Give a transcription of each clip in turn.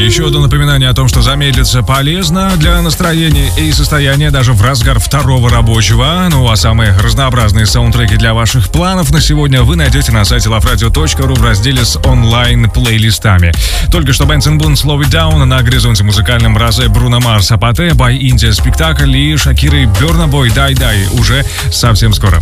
Еще одно напоминание о том, что замедлиться полезно для настроения и состояния даже в разгар второго рабочего. Ну а самые разнообразные саундтреки для ваших планов на сегодня вы найдете на сайте loveradio.ru в разделе с онлайн-плейлистами. Только что Benson Boone Slow It Down, на горизонте музыкальном Розе Бруно Марс Апате, By India Спектакль и Шакиры Burna Boy Die Die уже совсем скоро.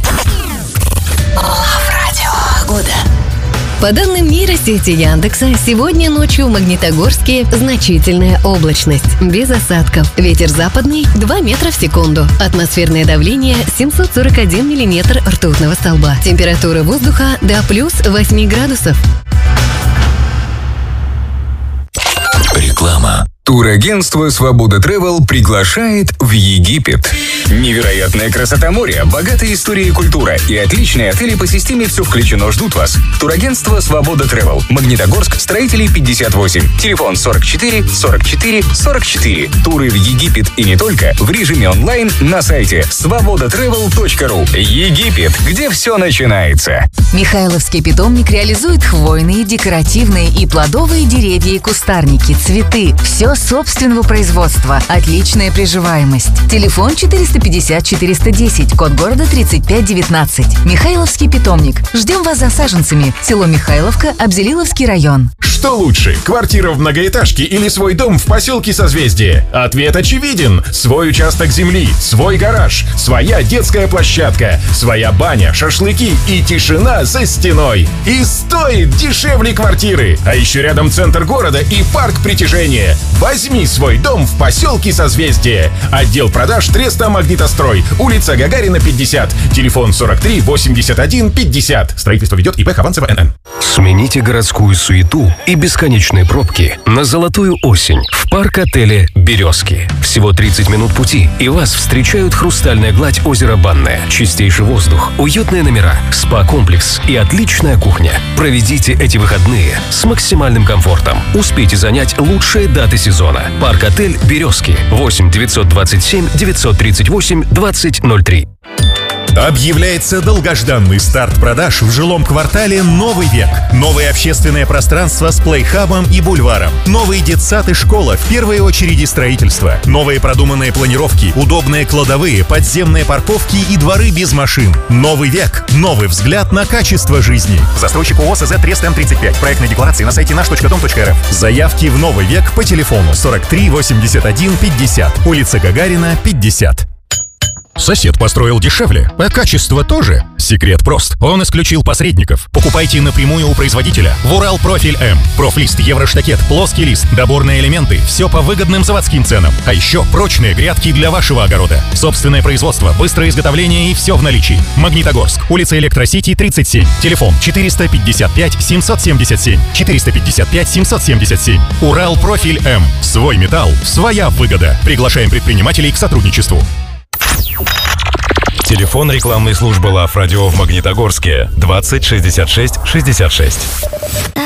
По данным нейросети Яндекса, сегодня ночью в Магнитогорске значительная облачность, без осадков. Ветер западный 2 метра в секунду. Атмосферное давление 741 миллиметр ртутного столба. Температура воздуха до плюс 8 градусов. Реклама. Турагентство «Свобода Travel» приглашает в Египет. Невероятная красота моря, богатая история и культура и отличные отели по системе «Все включено» ждут вас. Турагентство «Свобода Travel». Магнитогорск, строителей 58. Телефон 44 44 44. Туры в Египет и не только в режиме онлайн на сайте svobodatravel.ru. Египет, где все начинается. Михайловский питомник реализует хвойные, декоративные и плодовые деревья и кустарники, цветы. Все собственного производства. Отличная приживаемость. Телефон 450-410, код города 3519. Михайловский питомник. Ждем вас за саженцами. Село Михайловка, Абзелиловский район. Что лучше, квартира в многоэтажке или свой дом в поселке Созвездие? Ответ очевиден. Свой участок земли, свой гараж, своя детская площадка, своя баня, шашлыки и тишина за стеной. И стоит дешевле квартиры. А еще рядом центр города и парк притяжения. Возьми свой дом в поселке Созвездие. Отдел продаж Треста Магнитострой. Улица Гагарина, 50. Телефон 43 81 50. Строительство ведет ИП Хованцева НН. Смените городскую суету и бесконечные пробки на золотую осень в парк-отеле «Березки». Всего 30 минут пути, и вас встречают хрустальная гладь озера Банное, чистейший воздух, уютные номера, спа-комплекс и отличная кухня. Проведите эти выходные с максимальным комфортом. Успейте занять лучшие даты сезона. Парк-отель «Березки». 8 927 938 2003. Объявляется долгожданный старт продаж в жилом квартале «Новый век». Новое общественное пространство с плейхабом и бульваром. Новые детсад и школа, в первой очереди строительство. Новые продуманные планировки, удобные кладовые, подземные парковки и дворы без машин. «Новый век». Новый взгляд на качество жизни. Застройщик ООО СЗ Трест М35. Проектные декларации на сайте наш.дом.рф. Заявки в «Новый век» по телефону 43 81 50. Улица Гагарина, 50. Сосед построил дешевле, а качество тоже. Секрет прост. Он исключил посредников. Покупайте напрямую у производителя. В Урал Профиль М. Профлист, евроштакет, плоский лист, доборные элементы. Все по выгодным заводским ценам. А еще прочные грядки для вашего огорода. Собственное производство, быстрое изготовление и все в наличии. Магнитогорск. Улица Электросити, 37. Телефон 455 777. 455 777. Урал Профиль М. Свой металл, своя выгода. Приглашаем предпринимателей к сотрудничеству. Телефон рекламной службы Love Radio в Магнитогорске 20 66 66.